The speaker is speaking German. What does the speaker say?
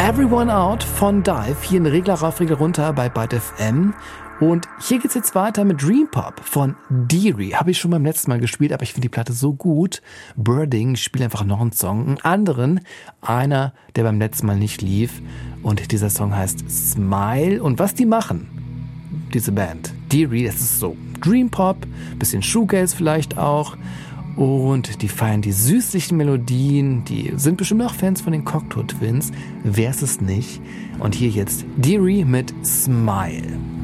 Everyone Out von Dive, hier in Regler rauf, Regler runter bei Byte FM. Und hier geht's jetzt weiter mit Dream Pop von Deary. Habe ich schon beim letzten Mal gespielt, aber ich finde die Platte so gut. Birding, ich spiele einfach noch einen Song. Einen anderen, einer, der beim letzten Mal nicht lief. Und dieser Song heißt Smile. Und was die machen, diese Band, Deary, das ist so Dream Pop, bisschen Shoegaze vielleicht auch. Und die feiern die süßlichen Melodien, die sind bestimmt auch Fans von den Cocteau Twins. Wer ist es nicht? Und hier jetzt Deary mit Smile.